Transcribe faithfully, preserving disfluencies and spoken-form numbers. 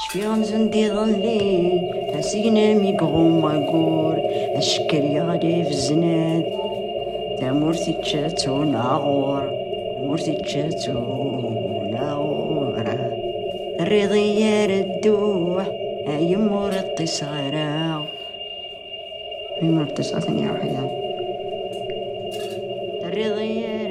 شفيهم زندي ظلي أسينا ميقغو ماقور أشكري غادي في الزناد تامورتي تشاتو ناغور مورتي تشاتو ناغور الرضية ردوح يمور الطسارة يمور الطسارة ثانية وحيدة الرضية